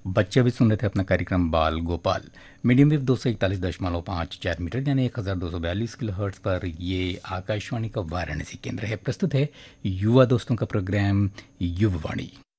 बच्चे भी सुन रहे थे अपना कार्यक्रम बाल गोपाल। मीडियम वेव 241.54 मीटर यानी 1242 किलो हर्ट्ज पर ये आकाशवाणी का वाराणसी केंद्र है। प्रस्तुत है युवा दोस्तों का प्रोग्राम युववाणी।